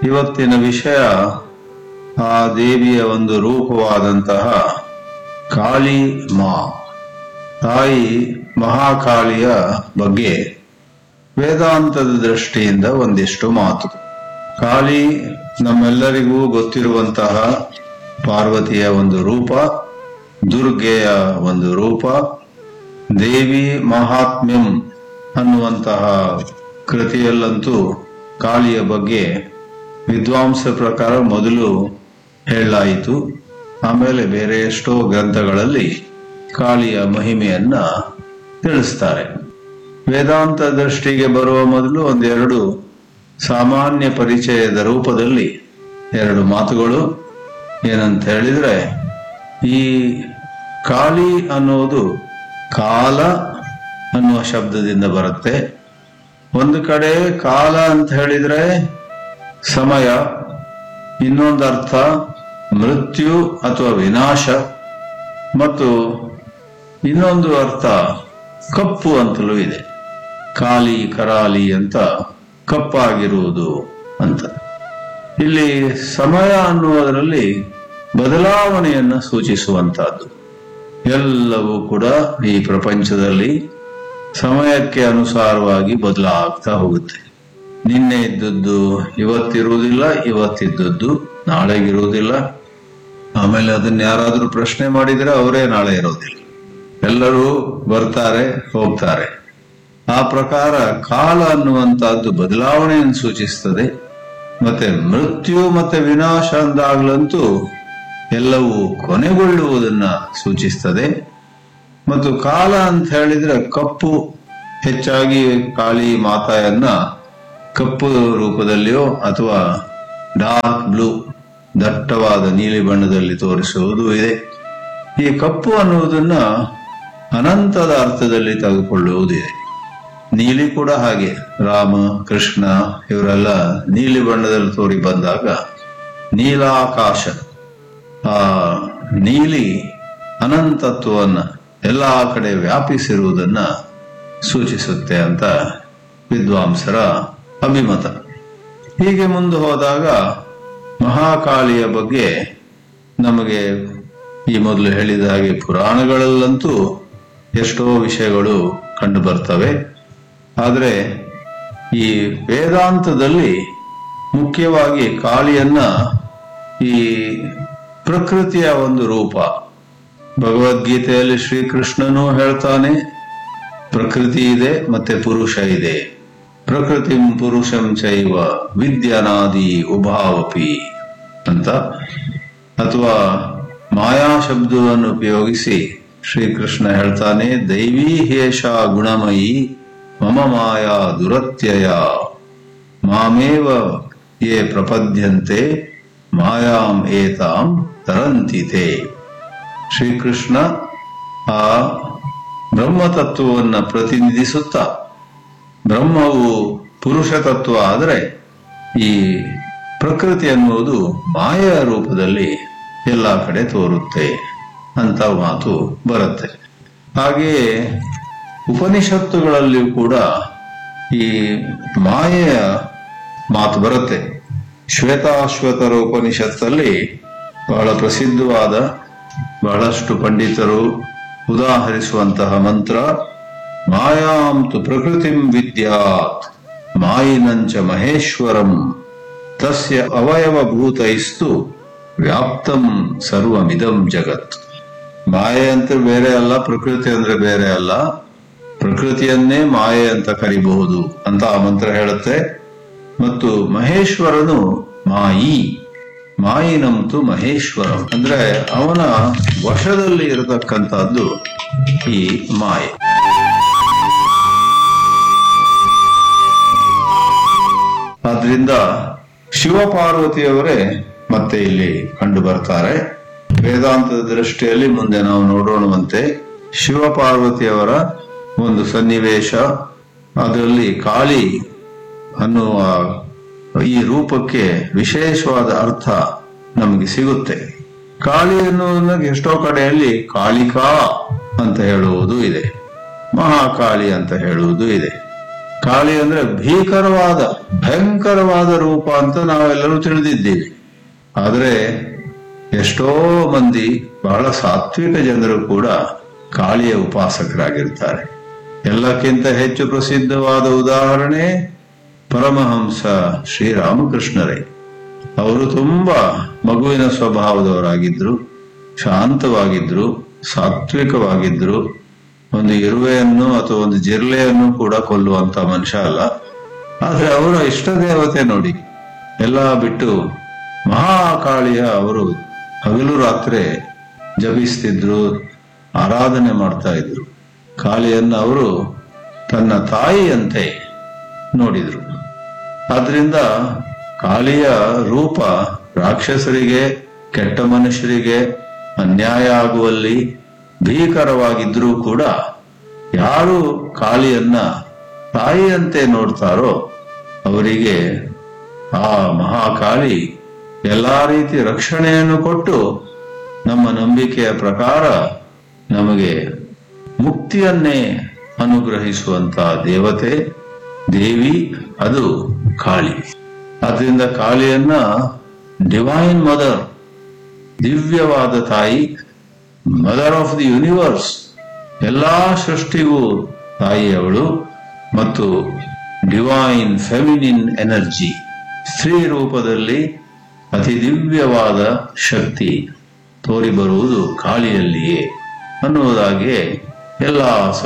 ಇವತ್ತಿನ ವಿಷಯ ಆ ದೇವಿಯ ಒಂದು ರೂಪವಾದಂತಹ ಕಾಳಿ ಮಾ ತಾಯಿ ಮಹಾಕಾಳಿಯ ಬಗ್ಗೆ ವೇದಾಂತದ ದೃಷ್ಟಿಯಿಂದ ಒಂದಿಷ್ಟು ಮಾತು. ಕಾಳಿ ನಮ್ಮೆಲ್ಲರಿಗೂ ಗೊತ್ತಿರುವಂತಹ ಪಾರ್ವತಿಯ ಒಂದು ರೂಪ, ದುರ್ಗೆಯ ಒಂದು ರೂಪ. ದೇವಿ ಮಹಾತ್ಮ್ಯಂ ಅನ್ನುವಂತಹ ಕೃತಿಯಲ್ಲಂತೂ ಕಾಳಿಯ ಬಗ್ಗೆ ವಿದ್ವಾಂಸರ ಪ್ರಕಾರ ಮೊದಲು ಹೇಳಲಾಯಿತು. ಆಮೇಲೆ ಬೇರೆ ಎಷ್ಟೋ ಗ್ರಂಥಗಳಲ್ಲಿ ಕಾಳಿಯ ಮಹಿಮೆಯನ್ನ ತಿಳಿಸ್ತಾರೆ. ವೇದಾಂತ ದೃಷ್ಟಿಗೆ ಬರುವ ಮೊದಲು ಒಂದೆರಡು ಸಾಮಾನ್ಯ ಪರಿಚಯದ ರೂಪದಲ್ಲಿ ಎರಡು ಮಾತುಗಳು. ಏನಂತ ಹೇಳಿದ್ರೆ, ಈ ಕಾಳಿ ಅನ್ನೋದು ಕಾಲ ಅನ್ನುವ ಶಬ್ದದಿಂದ ಬರುತ್ತೆ. ಒಂದು ಕಡೆ ಕಾಲ ಅಂತ ಹೇಳಿದ್ರೆ ಸಮಯ, ಇನ್ನೊಂದು ಅರ್ಥ ಮೃತ್ಯು ಅಥವಾ ವಿನಾಶ, ಮತ್ತು ಇನ್ನೊಂದು ಅರ್ಥ ಕಪ್ಪು ಅಂತಲೂ ಇದೆ. ಕಾಲಿ ಕರಾಲಿ ಅಂತ ಕಪ್ಪಾಗಿರುವುದು ಅಂತ. ಇಲ್ಲಿ ಸಮಯ ಅನ್ನುವುದರಲ್ಲಿ ಬದಲಾವಣೆಯನ್ನ ಸೂಚಿಸುವಂತಹದ್ದು. ಎಲ್ಲವೂ ಕೂಡ ಈ ಪ್ರಪಂಚದಲ್ಲಿ ಸಮಯಕ್ಕೆ ಅನುಸಾರವಾಗಿ ಬದಲಾಗ್ತಾ ಹೋಗುತ್ತೆ. ನಿನ್ನೆ ಇದ್ದದ್ದು ಇವತ್ತಿರುವುದಿಲ್ಲ, ಇವತ್ತಿದ್ದದ್ದು ನಾಳೆಗಿರುವುದಿಲ್ಲ. ಆಮೇಲೆ ಅದನ್ನ ಯಾರಾದ್ರೂ ಪ್ರಶ್ನೆ ಮಾಡಿದ್ರೆ ಅವರೇ ನಾಳೆ ಇರೋದಿಲ್ಲ. ಎಲ್ಲರೂ ಬರ್ತಾರೆ ಹೋಗ್ತಾರೆ. ಆ ಪ್ರಕಾರ ಕಾಲ ಅನ್ನುವಂತಹದ್ದು ಬದಲಾವಣೆಯನ್ನು ಸೂಚಿಸ್ತದೆ. ಮತ್ತೆ ಮೃತ್ಯು ಮತ್ತೆ ವಿನಾಶ ಅಂದಾಗ್ಲಂತೂ ಎಲ್ಲವೂ ಕೊನೆಗೊಳ್ಳುವುದನ್ನ ಸೂಚಿಸ್ತದೆ. ಮತ್ತು ಕಾಲ ಅಂತ ಹೇಳಿದ್ರೆ ಕಪ್ಪು, ಹೆಚ್ಚಾಗಿ ಕಾಳಿ ಮಾತೆಯನ್ನ ಕಪ್ಪು ರೂಪದಲ್ಲಿಯೋ ಅಥವಾ ಡಾರ್ಕ್ ಬ್ಲೂ, ದಟ್ಟವಾದ ನೀಲಿ ಬಣ್ಣದಲ್ಲಿ ತೋರಿಸುವುದು ಇದೆ. ಈ ಕಪ್ಪು ಅನ್ನುವುದನ್ನ ಅನಂತದ ಅರ್ಥದಲ್ಲಿ ತೆಗೆದುಕೊಳ್ಳುವುದಿದೆ. ನೀಲಿ ಕೂಡ ಹಾಗೆ. ರಾಮ, ಕೃಷ್ಣ ಇವರೆಲ್ಲ ನೀಲಿ ಬಣ್ಣದಲ್ಲಿ ತೋರಿ ಬಂದಾಗ ನೀಲಾಕಾಶ, ಆ ನೀಲಿ ಅನಂತತ್ವವನ್ನ ಎಲ್ಲಾ ಕಡೆ ವ್ಯಾಪಿಸಿರುವುದನ್ನ ಸೂಚಿಸುತ್ತೆ ಅಂತ ವಿದ್ವಾಂಸರ ಅಭಿಮತ. ಹೀಗೆ ಮುಂದೆ ಹೋದಾಗ ಮಹಾಕಾಳಿಯ ಬಗ್ಗೆ ನಮಗೆ ಈ ಮೊದಲು ಹೇಳಿದ ಹಾಗೆ ಪುರಾಣಗಳಲ್ಲಂತೂ ಎಷ್ಟೋ ವಿಷಯಗಳು ಕಂಡು ಬರ್ತವೆ. ಆದರೆ ಈ ವೇದಾಂತದಲ್ಲಿ ಮುಖ್ಯವಾಗಿ ಕಾಳಿಯನ್ನ ಈ ಪ್ರಕೃತಿಯ ಒಂದು ರೂಪ. ಭಗವದ್ಗೀತೆಯಲ್ಲಿ ಶ್ರೀಕೃಷ್ಣನೂ ಹೇಳ್ತಾನೆ, ಪ್ರಕೃತಿ ಇದೆ ಮತ್ತೆ ಪುರುಷ ಇದೆ. ಪ್ರಕೃತಿಂ ಪುರುಷಂ ಚೈವ ವಿದ್ಯನಾದಿ ಉಭಾವಪಿ ಅಂತ. ಅಥವಾ ಮಾಯಾ ಶಬ್ದವನ್ನು ಉಪಯೋಗಿಸಿ ಶ್ರೀಕೃಷ್ಣ ಹೇಳ್ತಾನೆ, ದೈವೀ ಹೇಷ ಗುಣಮಯಿ ಮಮ ಮಾಯಾ ದುರತ್ಯಯ ಮಾಮೇವ ಯೇ ಪ್ರಪದ್ಯಂತೆ ಮಾಯಾಂ ಏತಾಂ ತರಂತಿತೆ. ಶ್ರೀಕೃಷ್ಣ ಆ ಬ್ರಹ್ಮತತ್ವವನ್ನು ಪ್ರತಿನಿಧಿಸುತ್ತಾ, ಬ್ರಹ್ಮವು ಪುರುಷ ತತ್ವ ಆದರೆ ಈ ಪ್ರಕೃತಿ ಅನ್ನುವುದು ಮಾಯೆಯ ರೂಪದಲ್ಲಿ ಎಲ್ಲ ಕಡೆ ತೋರುತ್ತೆ ಅಂತ ಮಾತು ಬರುತ್ತೆ. ಹಾಗೆಯೇ ಉಪನಿಷತ್ತುಗಳಲ್ಲಿಯೂ ಕೂಡ ಈ ಮಾಯೆಯ ಮಾತು ಬರುತ್ತೆ. ಶ್ವೇತಾಶ್ವತರ ಉಪನಿಷತ್ತಲ್ಲಿ ಬಹಳ ಪ್ರಸಿದ್ಧವಾದ, ಬಹಳಷ್ಟು ಪಂಡಿತರು ಉದಾಹರಿಸುವಂತಹ ಮಂತ್ರ, ಮಾಯಾಂತು ಪ್ರಕೃತಿಂ ವಿದ್ಯಾತ್ ಮಾಯಿನಂಚ ಮಹೇಶ್ವರಂ ತಸ್ಯ ಅವಯವಭೂತೈಸ್ತು ವ್ಯಾಪ್ತಂ ಸರ್ವಮಿದಂ ಜಗತ್. ಮಾಯೆ ಅಂತ ಬೇರೆ ಅಲ್ಲ, ಪ್ರಕೃತಿ ಅಂದ್ರೆ ಬೇರೆ ಅಲ್ಲ. ಪ್ರಕೃತಿಯನ್ನೇ ಮಾಯೆ ಅಂತ ಕರಿಬಹುದು ಅಂತ ಆ ಮಂತ್ರ ಹೇಳುತ್ತೆ. ಮತ್ತು ಮಹೇಶ್ವರನು ಮಾಯಿ, ಮಾಯಿನಂತು ಮಹೇಶ್ವರಂ ಅಂದ್ರೆ ಅವನ ವಶದಲ್ಲಿ ಇರತಕ್ಕಂಥದ್ದು ಈ ಮಾಯೆ. ಆದ್ರಿಂದ ಶಿವಪಾರ್ವತಿಯವರೇ ಮತ್ತೆ ಇಲ್ಲಿ ಕಂಡು ಬರ್ತಾರೆ. ವೇದಾಂತದ ದೃಷ್ಟಿಯಲ್ಲಿ ಮುಂದೆ ನಾವು ನೋಡೋಣವಂತೆ ಶಿವಪಾರ್ವತಿಯವರ ಒಂದು ಸನ್ನಿವೇಶ. ಅದರಲ್ಲಿ ಕಾಳಿ ಅನ್ನುವ ಈ ರೂಪಕ್ಕೆ ವಿಶೇಷವಾದ ಅರ್ಥ ನಮಗೆ ಸಿಗುತ್ತೆ. ಕಾಳಿ ಅನ್ನೋದನ್ನ ಎಷ್ಟೋ ಕಡೆಯಲ್ಲಿ ಕಾಳಿಕಾ ಅಂತ ಹೇಳುವುದು ಇದೆ, ಮಹಾಕಾಳಿ ಅಂತ ಹೇಳುವುದು ಇದೆ. ಕಾಳಿ ಅಂದ್ರೆ ಭೀಕರವಾದ ಭಯಂಕರವಾದ ರೂಪ ಅಂತ ನಾವೆಲ್ಲರೂ ತಿಳಿದಿದ್ದೀವಿ. ಆದ್ರೆ ಎಷ್ಟೋ ಮಂದಿ ಬಹಳ ಸಾತ್ವಿಕ ಜನರು ಕೂಡ ಕಾಳಿಯ ಉಪಾಸಕರಾಗಿರ್ತಾರೆ. ಎಲ್ಲಕ್ಕಿಂತ ಹೆಚ್ಚು ಪ್ರಸಿದ್ಧವಾದ ಉದಾಹರಣೆ ಪರಮಹಂಸ ಶ್ರೀರಾಮಕೃಷ್ಣರೇ. ಅವರು ತುಂಬಾ ಮಗುವಿನ ಸ್ವಭಾವದವರಾಗಿದ್ರು, ಶಾಂತವಾಗಿದ್ರು, ಸಾತ್ವಿಕವಾಗಿದ್ರು. ಒಂದು ಇರುವೆಯನ್ನು ಅಥವಾ ಒಂದು ಜಿರ್ಲೆಯನ್ನು ಕೂಡ ಕೊಲ್ಲುವಂತ ಮನುಷ್ಯ ಅಲ್ಲ. ಆದ್ರೆ ಅವರ ಇಷ್ಟ ದೇವತೆ ನೋಡಿ ಎಲ್ಲ ಬಿಟ್ಟು ಮಹಾಕಾಳಿಯ ಅವರು ಹಗಲು ರಾತ್ರಿ ಜಪಿಸ್ತಿದ್ರು, ಆರಾಧನೆ ಮಾಡ್ತಾ ಇದ್ರು. ಕಾಳಿಯನ್ನ ಅವರು ತನ್ನ ತಾಯಿಯಂತೆ ನೋಡಿದ್ರು. ಆದ್ರಿಂದ ಕಾಳಿಯ ರೂಪ ರಾಕ್ಷಸರಿಗೆ, ಕೆಟ್ಟ ಮನುಷ್ಯರಿಗೆ ಅನ್ಯಾಯ ಆಗುವಲ್ಲಿ ಭೀಕರವಾಗಿದ್ರೂ ಕೂಡ ಯಾರು ಕಾಳಿಯನ್ನ ತಾಯಿಯಂತೆ ನೋಡ್ತಾರೋ ಅವರಿಗೆ ಆ ಮಹಾಕಾಳಿ ಎಲ್ಲಾ ರೀತಿ ರಕ್ಷಣೆಯನ್ನು ಕೊಟ್ಟು ನಮ್ಮ ನಂಬಿಕೆಯ ಪ್ರಕಾರ ನಮಗೆ ಮುಕ್ತಿಯನ್ನೇ ಅನುಗ್ರಹಿಸುವಂತ ದೇವತೆ ದೇವಿ ಅದು ಕಾಳಿ. ಅದರಿಂದ ಕಾಳಿಯನ್ನ ಡಿವೈನ್ ಮದರ್, ದಿವ್ಯವಾದ ತಾಯಿ, ಮದರ್ ಆಫ್ ದಿ ಯೂನಿವರ್ಸ್, ಎಲ್ಲಾ ಸೃಷ್ಟಿಗೂ ತಾಯಿಯವಳು, ಮತ್ತು ಡಿವೈನ್ ಫೆಮಿನಿನ್ ಎನರ್ಜಿ, ಸ್ತ್ರೀ ರೂಪದಲ್ಲಿ ಅತಿ ದಿವ್ಯವಾದ ಶಕ್ತಿ ತೋರಿ ಬರುವುದು ಕಾಳಿಯಲ್ಲಿಯೇ ಅನ್ನುವುದಾಗಿ ಎಲ್ಲ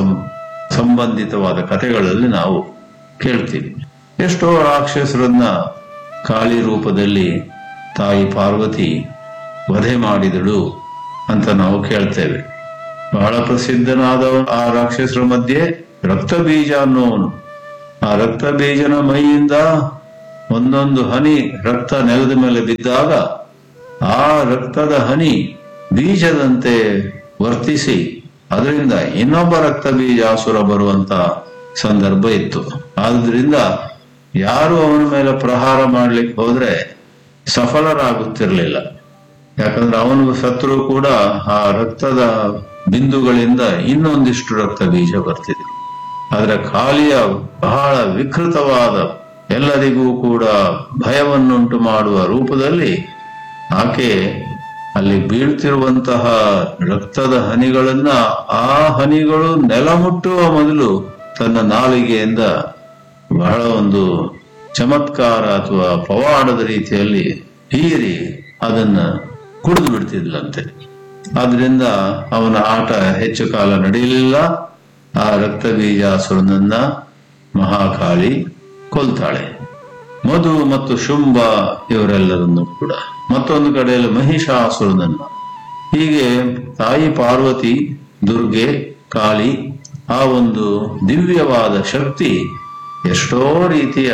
ಸಂಬಂಧಿತವಾದ ಕಥೆಗಳಲ್ಲಿ ನಾವು ಕೇಳ್ತೀವಿ. ಎಷ್ಟೋ ರಾಕ್ಷಸರನ್ನ ಕಾಳಿ ರೂಪದಲ್ಲಿ ತಾಯಿ ಪಾರ್ವತಿ ವಧೆ ಮಾಡಿದಳು ಅಂತ ನಾವು ಕೇಳ್ತೇವೆ. ಬಹಳ ಪ್ರಸಿದ್ಧನಾದ ಆ ರಾಕ್ಷಸರ ಮಧ್ಯೆ ರಕ್ತ ಬೀಜ ಅನ್ನೋವನು. ಆ ರಕ್ತ ಬೀಜನ ಮೈಯಿಂದ ಒಂದೊಂದು ಹನಿ ರಕ್ತ ನೆಲದ ಮೇಲೆ ಬಿದ್ದಾಗ ಆ ರಕ್ತದ ಹನಿ ಬೀಜದಂತೆ ವರ್ತಿಸಿ ಅದರಿಂದ ಇನ್ನೊಬ್ಬ ರಕ್ತ ಬೀಜಾಸುರ ಬರುವಂತ ಸಂದರ್ಭ ಇತ್ತು. ಆದ್ರಿಂದ ಯಾರು ಅವನ ಮೇಲೆ ಪ್ರಹಾರ ಮಾಡ್ಲಿಕ್ಕೆ ಹೋದ್ರೆ ಸಫಲರಾಗುತ್ತಿರ್ಲಿಲ್ಲ. ಯಾಕಂದ್ರೆ ಅವನು ಸತ್ರು ಕೂಡ ಆ ರಕ್ತದ ಬಿಂದುಗಳಿಂದ ಇನ್ನೊಂದಿಷ್ಟು ರಕ್ತ ಬೀಜ ಬರ್ತಿದ್ರು. ಆದ್ರೆ ಕಾಳಿಯ ಬಹಳ ವಿಕೃತವಾದ, ಎಲ್ಲರಿಗೂ ಕೂಡ ಭಯವನ್ನುಂಟು ಮಾಡುವ ರೂಪದಲ್ಲಿ ಆಕೆ ಅಲ್ಲಿ ಬೀಳ್ತಿರುವಂತಹ ರಕ್ತದ ಹನಿಗಳನ್ನ, ಆ ಹನಿಗಳು ನೆಲ ಮುಟ್ಟುವ ಮೊದಲು ತನ್ನ ನಾಲಿಗೆಯಿಂದ ಬಹಳ ಒಂದು ಚಮತ್ಕಾರ ಅಥವಾ ಪವಾಡದ ರೀತಿಯಲ್ಲಿ ಹೀರಿ ಅದನ್ನ ಕುಡಿದು ಬಿಡ್ತಿದ್ಲಂತೆ. ಆದ್ರಿಂದ ಅವನ ಆಟ ಹೆಚ್ಚು ಕಾಲ ನಡೆಯಲಿಲ್ಲ. ಆ ರಕ್ತ ಬೀಜಾಸುರನನ್ನ ಮಹಾಕಾಳಿ ಕೊಲ್ತಾಳೆ. ಮಧು ಮತ್ತು ಶುಂಭ ಇವರೆಲ್ಲರನ್ನು ಕೂಡ, ಮತ್ತೊಂದು ಕಡೆಯಲ್ಲಿ ಮಹಿಷಾಸುರನನ್ನ. ಹೀಗೆ ತಾಯಿ ಪಾರ್ವತಿ, ದುರ್ಗೆ, ಕಾಳಿ, ಆ ಒಂದು ದಿವ್ಯವಾದ ಶಕ್ತಿ ಎಷ್ಟೋ ರೀತಿಯ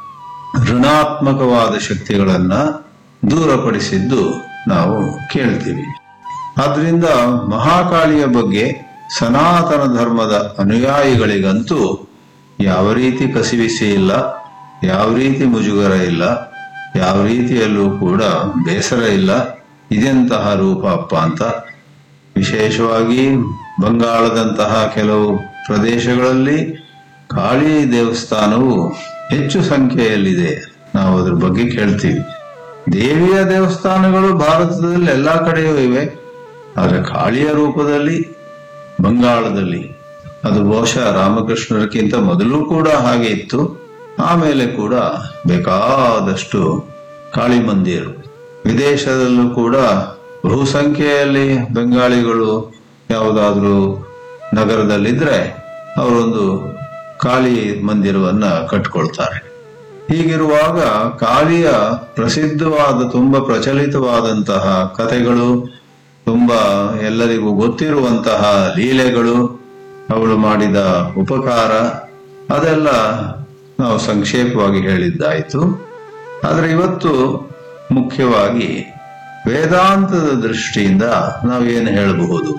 ಋಣಾತ್ಮಕವಾದ ಶಕ್ತಿಗಳನ್ನ ದೂರಪಡಿಸಿದ್ದು ನಾವು ಕೇಳ್ತೀವಿ. ಆದ್ರಿಂದ ಮಹಾಕಾಳಿಯ ಬಗ್ಗೆ ಸನಾತನ ಧರ್ಮದ ಅನುಯಾಯಿಗಳಿಗಂತೂ ಯಾವ ರೀತಿ ಕಸಿವಿಸಿ ಇಲ್ಲ, ಯಾವ ರೀತಿ ಮುಜುಗರ ಇಲ್ಲ, ಯಾವ ರೀತಿಯಲ್ಲೂ ಕೂಡ ಬೇಸರ ಇಲ್ಲ. ಇದೆಂತಹ ರೂಪ ಅಪ್ಪ ಅಂತ. ವಿಶೇಷವಾಗಿ ಬಂಗಾಳದಂತಹ ಕೆಲವು ಪ್ರದೇಶಗಳಲ್ಲಿ ಕಾಳಿ ದೇವಸ್ಥಾನವು ಹೆಚ್ಚು ಸಂಖ್ಯೆಯಲ್ಲಿದೆ. ನಾವು ಅದ್ರ ಬಗ್ಗೆ ಕೇಳ್ತೀವಿ. ದೇವಿಯ ದೇವಸ್ಥಾನಗಳು ಭಾರತದಲ್ಲಿ ಎಲ್ಲಾ ಕಡೆಯೂ ಇವೆ. ಆದ್ರೆ ಕಾಳಿಯ ರೂಪದಲ್ಲಿ ಬಂಗಾಳದಲ್ಲಿ, ಅದು ಬಹುಶಃ ರಾಮಕೃಷ್ಣರಕ್ಕಿಂತ ಮೊದಲು ಕೂಡ ಹಾಗೆ ಇತ್ತು. ಆಮೇಲೆ ಕೂಡ ಬೇಕಾದಷ್ಟು ಕಾಳಿ ಮಂದಿರು. ವಿದೇಶದಲ್ಲೂ ಕೂಡ ಬಹುಸಂಖ್ಯೆಯಲ್ಲಿ ಬೆಂಗಾಳಿಗಳು ಯಾವುದಾದ್ರೂ ನಗರದಲ್ಲಿದ್ರೆ ಅವರೊಂದು ಕಾಳಿ ಮಂದಿರವನ್ನ ಕಟ್ಕೊಳ್ತಾರೆ. ಹೀಗಿರುವಾಗ ಕಾಳಿಯ ಪ್ರಸಿದ್ಧವಾದ, ತುಂಬಾ ಪ್ರಚಲಿತವಾದಂತಹ ಕಥೆಗಳು, ತುಂಬಾ ಎಲ್ಲರಿಗೂ ಗೊತ್ತಿರುವಂತಹ ಲೀಲೆಗಳು, ಅವಳು ಮಾಡಿದ ಉಪಕಾರ, ಅದೆಲ್ಲ ನಾವು ಸಂಕ್ಷೇಪವಾಗಿ ಹೇಳಿದ್ದಾಯ್ತು. ಆದ್ರೆ ಇವತ್ತು ಮುಖ್ಯವಾಗಿ ವೇದಾಂತದ ದೃಷ್ಟಿಯಿಂದ ನಾವೇನು ಹೇಳಬಹುದು,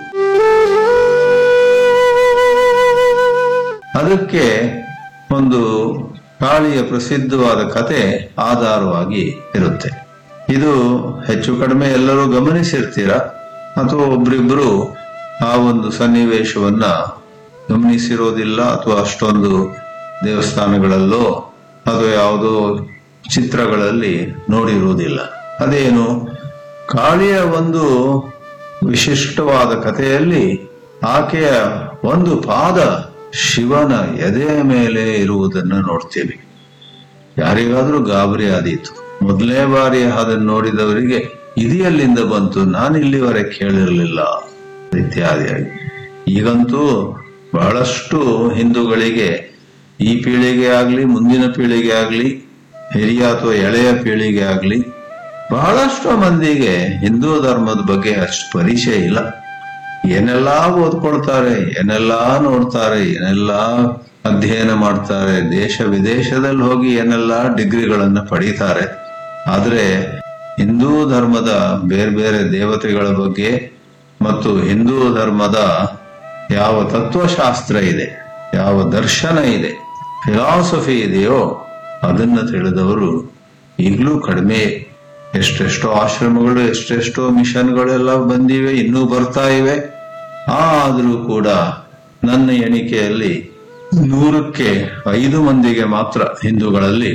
ಅದಕ್ಕೆ ಒಂದು ಕಾಳಿಯ ಪ್ರಸಿದ್ಧವಾದ ಕತೆ ಆಧಾರವಾಗಿ ಇರುತ್ತೆ. ಇದು ಹೆಚ್ಚು ಕಡಿಮೆ ಎಲ್ಲರೂ ಗಮನಿಸಿರ್ತೀರ, ಅಥವಾ ಒಬ್ರಿಬ್ರು ಆ ಒಂದು ಸನ್ನಿವೇಶವನ್ನ ಗಮನಿಸಿರೋದಿಲ್ಲ, ಅಥವಾ ಅಷ್ಟೊಂದು ದೇವಸ್ಥಾನಗಳಲ್ಲೋ ಅದು ಯಾವುದೋ ಚಿತ್ರಗಳಲ್ಲಿ ನೋಡಿರುವುದಿಲ್ಲ. ಅದೇನು, ಕಾಳಿಯ ಒಂದು ವಿಶಿಷ್ಟವಾದ ಕಥೆಯಲ್ಲಿ ಆಕೆಯ ಒಂದು ಪಾದ ಶಿವನ ಎದೆಯ ಮೇಲೆ ಇರುವುದನ್ನು ನೋಡ್ತೀವಿ. ಯಾರಿಗಾದ್ರೂ ಗಾಬರಿ ಆದೀತು. ಮೊದಲನೇ ಬಾರಿ ಅದನ್ನು ನೋಡಿದವರಿಗೆ ಇದು ಎಲ್ಲಿಂದ ಬಂತು, ನಾನು ಇಲ್ಲಿವರೆಗೆ ಕೇಳಿರಲಿಲ್ಲ ಇತ್ಯಾದಿಯಾಗಿ. ಈಗಂತೂ ಬಹಳಷ್ಟು ಹಿಂದೂಗಳಿಗೆ ಈ ಪೀಳಿಗೆ ಆಗ್ಲಿ, ಮುಂದಿನ ಪೀಳಿಗೆ ಆಗ್ಲಿ, ಹಿರಿಯ ಅಥವಾ ಎಳೆಯ ಪೀಳಿಗೆ ಆಗ್ಲಿ, ಬಹಳಷ್ಟು ಮಂದಿಗೆ ಹಿಂದೂ ಧರ್ಮದ ಬಗ್ಗೆ ಅಷ್ಟು ಪರಿಚಯ ಇಲ್ಲ. ಏನೆಲ್ಲಾ ಓದ್ಕೊಳ್ತಾರೆ, ಏನೆಲ್ಲಾ ನೋಡ್ತಾರೆ, ಏನೆಲ್ಲಾ ಅಧ್ಯಯನ ಮಾಡ್ತಾರೆ, ದೇಶ ವಿದೇಶದಲ್ಲಿ ಹೋಗಿ ಏನೆಲ್ಲಾ ಡಿಗ್ರಿಗಳನ್ನ ಪಡೀತಾರೆ. ಆದ್ರೆ ಹಿಂದೂ ಧರ್ಮದ ಬೇರೆ ಬೇರೆ ದೇವತೆಗಳ ಬಗ್ಗೆ ಮತ್ತು ಹಿಂದೂ ಧರ್ಮದ ಯಾವ ತತ್ವಶಾಸ್ತ್ರ ಇದೆ, ಯಾವ ದರ್ಶನ ಇದೆ, ಫಿಲಾಸಫಿ ಇದೆಯೋ ಅದನ್ನ ತಿಳಿದವರು ಈಗಲೂ ಕಡಿಮೆ. ಎಷ್ಟೆಷ್ಟೋ ಆಶ್ರಮಗಳು, ಎಷ್ಟೆಷ್ಟೋ ಮಿಷನ್ಗಳೆಲ್ಲ ಬಂದಿವೆ, ಇನ್ನೂ ಬರ್ತಾ ಇವೆ. ಆದರೂ ಕೂಡ ನನ್ನ ಎಣಿಕೆಯಲ್ಲಿ 100ಕ್ಕೆ 5 ಮಂದಿಗೆ ಮಾತ್ರ, ಹಿಂದೂಗಳಲ್ಲಿ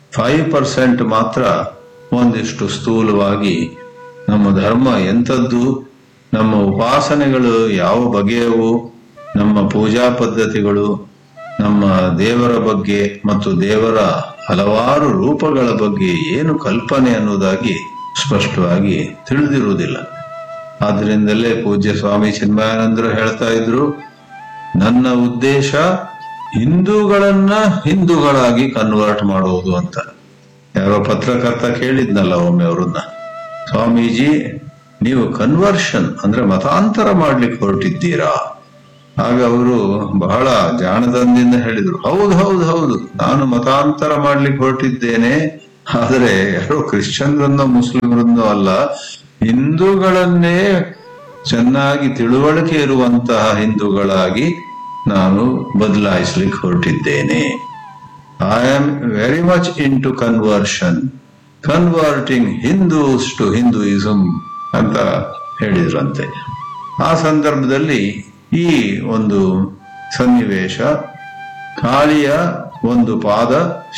5% ಮಾತ್ರ ಒಂದಿಷ್ಟು ಸ್ಥೂಲವಾಗಿ ನಮ್ಮ ಧರ್ಮ ಎಂಥದ್ದು, ನಮ್ಮ ಉಪಾಸನೆಗಳು ಯಾವ ಬಗೆಯವು, ನಮ್ಮ ಪೂಜಾ ಪದ್ಧತಿಗಳು, ನಮ್ಮ ದೇವರ ಬಗ್ಗೆ ಮತ್ತು ದೇವರ ಹಲವಾರು ರೂಪಗಳ ಬಗ್ಗೆ ಏನು ಕಲ್ಪನೆ ಅನ್ನೋದಾಗಿ ಸ್ಪಷ್ಟವಾಗಿ ತಿಳಿದಿರುವುದಿಲ್ಲ. ಆದ್ರಿಂದಲೇ ಪೂಜ್ಯ ಸ್ವಾಮಿ ಚಿನ್ಮಯಾನಂದರು ಹೇಳ್ತಾ ಇದ್ರು, ನನ್ನ ಉದ್ದೇಶ ಹಿಂದೂಗಳನ್ನ ಹಿಂದೂಗಳಾಗಿ ಕನ್ವರ್ಟ್ ಮಾಡುವುದು ಅಂತ. ಯಾರೋ ಪತ್ರಕರ್ತ ಕೇಳಿದ್ನಲ್ಲ ಒಮ್ಮೆ ಅವ್ರನ್ನ, ಸ್ವಾಮೀಜಿ ನೀವು ಕನ್ವರ್ಷನ್ ಅಂದ್ರೆ ಮತಾಂತರ ಮಾಡ್ಲಿಕ್ಕೆ ಹೊರಟಿದ್ದೀರಾ? ಆಗ ಅವರು ಬಹಳ ಜಾಣತನದಿಂದ ಹೇಳಿದ್ರು, ಹೌದು ಹೌದು ಹೌದು, ನಾನು ಮತಾಂತರ ಮಾಡ್ಲಿಕ್ಕೆ ಹೊರಟಿದ್ದೇನೆ. ಆದರೆ ಯಾರೋ ಕ್ರಿಶ್ಚಿಯನ್ರನ್ನೋ ಮುಸ್ಲಿಮರನ್ನೋ ಅಲ್ಲ, ಹಿಂದೂಗಳನ್ನೇ ಚೆನ್ನಾಗಿ ತಿಳುವಳಿಕೆ ಇರುವಂತಹ ಹಿಂದೂಗಳಾಗಿ ನಾನು ಬದಲಾಯಿಸ್ಲಿಕ್ಕೆ ಹೊರಟಿದ್ದೇನೆ. I am very much in to conversion, converting Hindus to Hinduism ಅಂತ ಹೇಳಿದ್ರಂತೆ. ಆ ಸಂದರ್ಭದಲ್ಲಿ ಈ ಒಂದು ಸನ್ನಿವೇಶ, ಕಾಳಿಯ ಒಂದು ಪಾದ